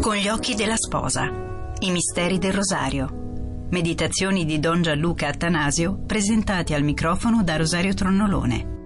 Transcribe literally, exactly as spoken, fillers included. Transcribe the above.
Con gli occhi della sposa. I misteri del rosario. Meditazioni di Don Gianluca Attanasio presentate al microfono da Rosario Tronnolone.